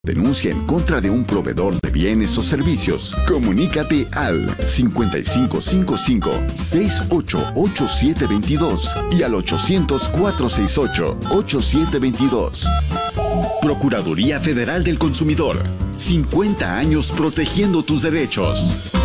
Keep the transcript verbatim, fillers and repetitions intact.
Denuncia en contra de un proveedor de bienes o servicios. Comunícate al cinco cinco cinco cinco, seis ocho ocho siete dos dos y al ochocientos, cuatrocientos sesenta y ocho, ochenta y siete veintidós. Procuraduría Federal del Consumidor. cincuenta años protegiendo tus derechos.